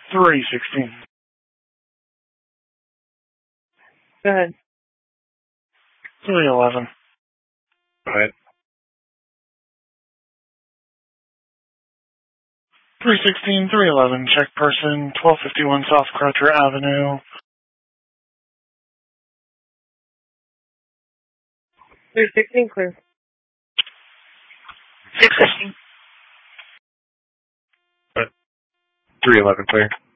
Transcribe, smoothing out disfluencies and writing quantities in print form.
316. Go ahead. 311. Go ahead. 316, 311. Check person, 1251 South Crutcher Avenue. 316, clear. 616. 311, clear.